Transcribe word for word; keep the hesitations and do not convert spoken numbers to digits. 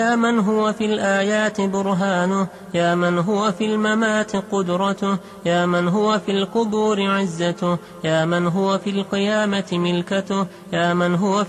يا من هو في الآيات برهانه، يا من هو في الممات قدرته، يا من هو في القبور عزته، يا من هو في القيامة ملكته، يا من هو في